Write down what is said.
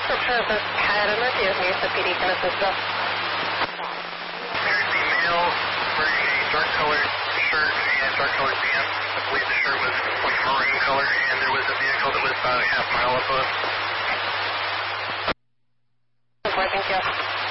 Service 10, Matthews News, the PD can assist us. There's the male wearing a dark colored shirt and dark colored pants. I believe the shirt was like maroon color, and there was a vehicle that was about a half mile above. Thank you.